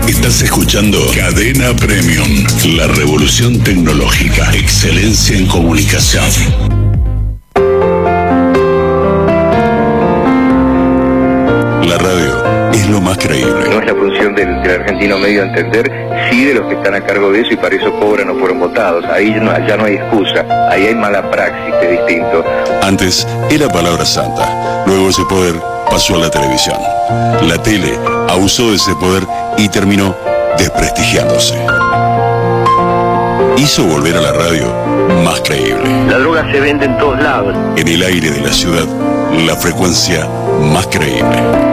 Estás escuchando Cadena Premium, la revolución tecnológica, excelencia en comunicación. La radio es lo más creíble. No es la función del argentino medio entender, sí de los que están a cargo de eso y para eso cobran o fueron votados. Ahí ya no hay excusa, ahí hay mala praxis, que es distinto. Antes era palabra santa, luego ese poder pasó a la televisión. La tele abusó de ese poder y terminó desprestigiándose. Hizo volver a la radio más creíble. La droga se vende en todos lados. En el aire de la ciudad, la frecuencia más creíble.